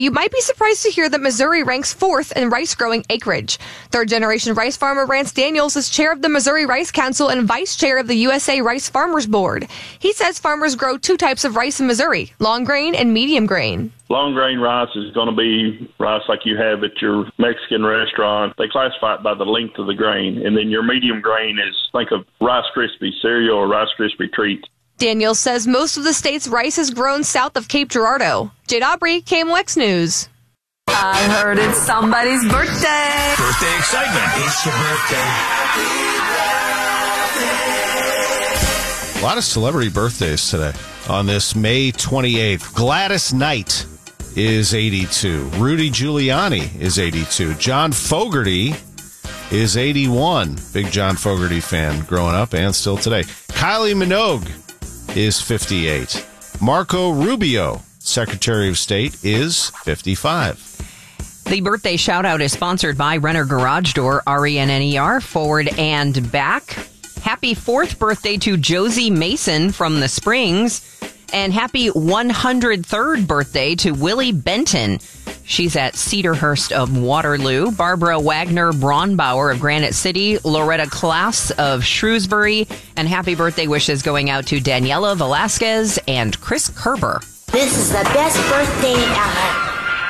You might be surprised to hear that Missouri ranks 4th in rice-growing acreage. Third-generation rice farmer Rance Daniels is chair of the Missouri Rice Council and vice chair of the USA Rice Farmers Board. He says farmers grow 2 types of rice in Missouri, long grain and medium grain. Long grain rice is going to be rice like you have at your Mexican restaurant. They classify it by the length of the grain. And then your medium grain is, think of Rice Krispie cereal or Rice Krispie treats. Daniels says most of the state's rice is grown south of Cape Girardeau. Jade Aubrey, KMOX News. I heard it's somebody's birthday. Birthday excitement. It's your birthday. A lot of celebrity birthdays today on this May 28th. Gladys Knight is 82. Rudy Giuliani is 82. John Fogerty is 81. Big John Fogerty fan growing up and still today. Kylie Minogue is 58. Marco Rubio, Secretary of State, is 55. The birthday shout-out is sponsored by Renner Garage Door, RENNER, forward and back. Happy 4th birthday to Josie Mason from the Springs. And happy 103rd birthday to Willie Benton. She's at Cedarhurst of Waterloo. Barbara Wagner Braunbauer of Granite City. Loretta Klaas of Shrewsbury. And happy birthday wishes going out to Daniela Velasquez and Chris Kerber. This is the best birthday ever.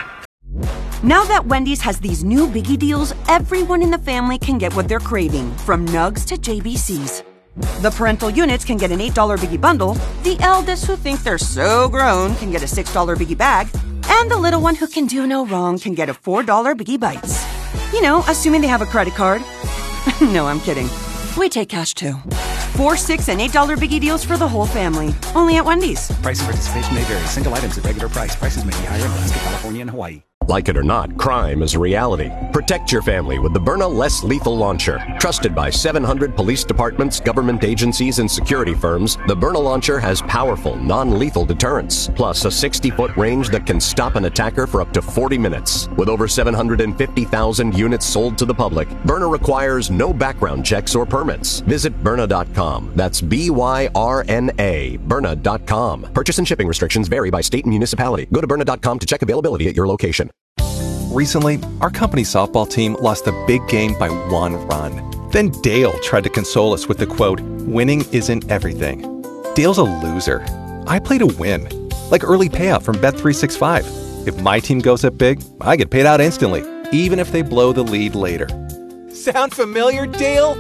Now that Wendy's has these new biggie deals, everyone in the family can get what they're craving, from nugs to JBCs. The parental units can get an $8 biggie bundle, the eldest who think they're so grown can get a $6 biggie bag, and the little one who can do no wrong can get a $4 biggie bites. You know, assuming they have a credit card. No, I'm kidding. We take cash too. 4, 6, and $8 biggie deals for the whole family. Only at Wendy's. Price and participation may vary. Single items at regular price. Prices may be higher in Alaska, California, and Hawaii. Like it or not, crime is a reality. Protect your family with the Byrna Less Lethal Launcher. Trusted by 700 police departments, government agencies, and security firms, the Byrna Launcher has powerful, non-lethal deterrence, plus a 60-foot range that can stop an attacker for up to 40 minutes. With over 750,000 units sold to the public, Byrna requires no background checks or permits. Visit Byrna.com. That's B-Y-R-N-A, Byrna.com. Purchase and shipping restrictions vary by state and municipality. Go to Byrna.com to check availability at your location. Recently, our company softball team lost a big game by 1 run. Then Dale tried to console us with the quote, "Winning isn't everything." Dale's a loser. I play to win. Like early payout from Bet365. If my team goes up big, I get paid out instantly, even if they blow the lead later. Sound familiar, Dale?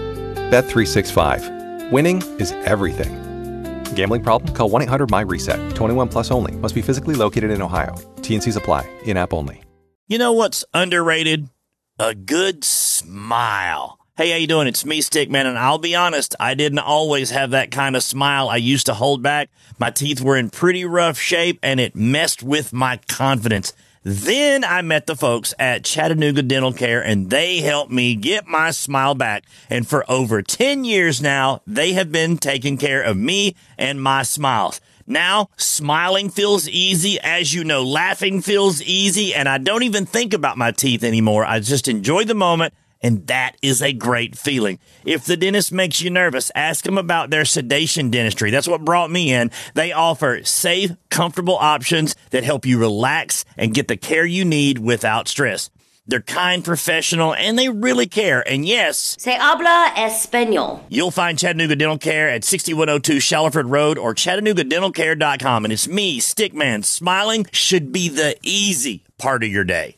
Bet365. Winning is everything. Gambling problem? Call 1-800-MY-RESET. 21 plus only. Must be physically located in Ohio. T&Cs apply. In-app only. You know what's underrated? A good smile. Hey, how you doing? It's me, Stickman, and I'll be honest, I didn't always have that kind of smile. I used to hold back. My teeth were in pretty rough shape, and it messed with my confidence. Then I met the folks at Chattanooga Dental Care, and they helped me get my smile back. And for over 10 years now, they have been taking care of me and my smiles. Now, smiling feels easy. As you know, laughing feels easy, and I don't even think about my teeth anymore. I just enjoy the moment, and that is a great feeling. If the dentist makes you nervous, ask them about their sedation dentistry. That's what brought me in. They offer safe, comfortable options that help you relax and get the care you need without stress. They're kind, professional, and they really care. And yes, Se habla español. You'll find Chattanooga Dental Care at 6102 Shallowford Road or ChattanoogaDentalCare.com. And it's me, Stickman. Smiling should be the easy part of your day.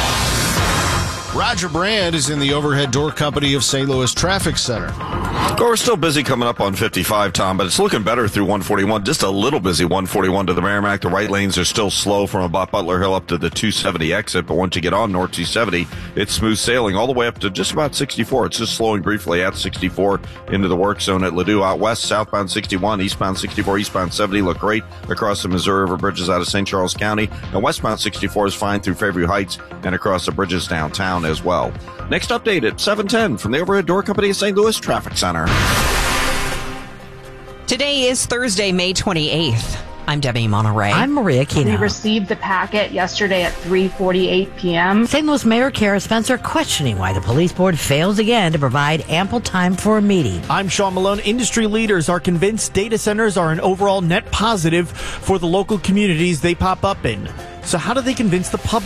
Roger Brand is in the Overhead Door Company of St. Louis Traffic Center. Well, we're still busy coming up on 55, Tom, but it's looking better through 141. Just a little busy 141 to the Merrimack. The right lanes are still slow from about Butler Hill up to the 270 exit, but once you get on North 270, it's smooth sailing all the way up to just about 64. It's just slowing briefly at 64 into the work zone at Ladue. Out west, southbound 61, eastbound 64, eastbound 70 look great across the Missouri River bridges out of St. Charles County. And westbound 64 is fine through Fairview Heights and across the bridges downtown as well. Next update at 7:10 from the Overhead Door Company of St. Louis Traffic Center. Today is Thursday, May 28th. I'm Debbie Monterey. I'm Maria Kino. We received the packet yesterday at 3:48 p.m. St. Louis Mayor Kara Spencer questioning why the police board fails again to provide ample time for a meeting. I'm Sean Malone. Industry leaders are convinced data centers are an overall net positive for the local communities they pop up in. So how do they convince the public?